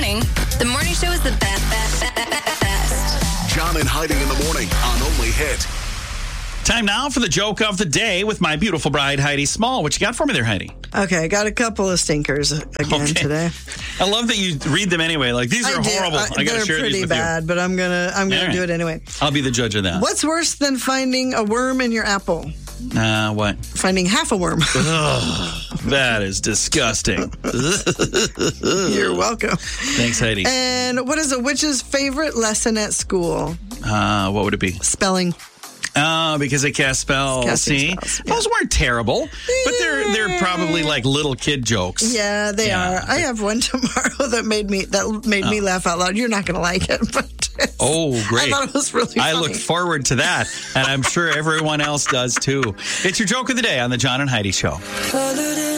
morning. The morning show is the best. John and Heidi in the morning on Only Hit. Time now for the joke of the day with my beautiful bride, Heidi Small. What you got for me there, Heidi? Okay, I got a couple of stinkers again today. I love that you read them anyway. Like, these are horrible. I got to share these with you. They're pretty bad, but I'm gonna do it anyway. I'll be the judge of that. What's worse than finding a worm in your apple? What? Finding half a worm. That is disgusting. You're welcome. Thanks, Heidi. And what is a witch's favorite lesson at school? What would it be? Spelling. Because they cast spells. Spells, yeah. Those weren't terrible, but they're probably like little kid jokes. Yeah, they are. I have one tomorrow that made me laugh out loud. You're not going to like it, but great! I thought it was really funny. I look forward to that, and I'm sure everyone else does too. It's your joke of the day on the John and Heidi Show.